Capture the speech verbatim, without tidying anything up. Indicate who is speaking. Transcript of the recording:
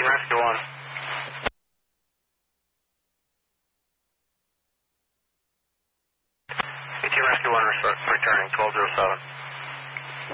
Speaker 1: Rescue one. eighteen Rescue one returning twelve oh seven.